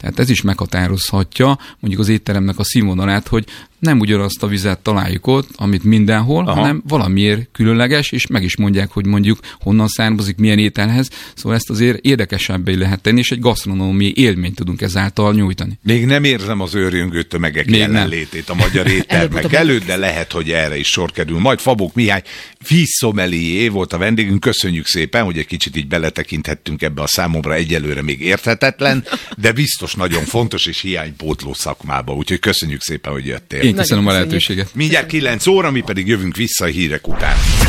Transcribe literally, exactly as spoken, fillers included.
Tehát ez is meghatározhatja mondjuk az étteremnek a színvonalát, hogy nem ugyanazt a vizet találjuk ott, amit mindenhol, aha, hanem valamiért különleges, és meg is mondják, hogy mondjuk honnan származik, milyen ételhez. Szóval ezt azért érdekesebbé lehet tenni, és egy gasztronómiai élményt tudunk ezáltal nyújtani. Még nem érzem az őrjöngő tömegek Még jelenlétét nem. a magyar éttermek előtt, de lehet, hogy erre is sor kerül. Majd Fabók Mihály vízszomelié volt a vendégünk. Köszönjük szépen, hogy egy kicsit így beletekinthettünk ebbe a számomra egyelőre még érthetetlen, de biztos nagyon fontos és hiánypótló szakmába. Úgyhogy köszönjük szépen, hogy jöttél. Én köszönöm a lehetőséget. Mindjárt kilenc óra, mi pedig jövünk vissza a hírek után.